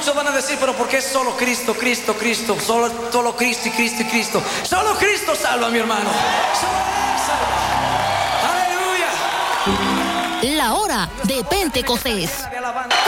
Muchos van a decir, pero ¿por qué solo Cristo, Cristo, Cristo? Solo Cristo y Cristo y Cristo. Solo Cristo salva, mi hermano. Solo Él salva. Aleluya. La hora de Pentecostés.